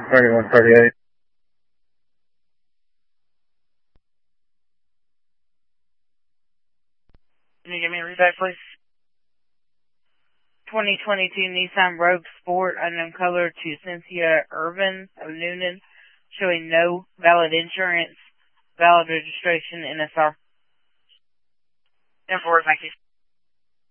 3138. Can you give me a read back, please? 2022 Nissan Rogue Sport, unknown color, to Cynthia Irvin of Noonan, showing no valid insurance, valid registration, NSR. 10-4, thank you.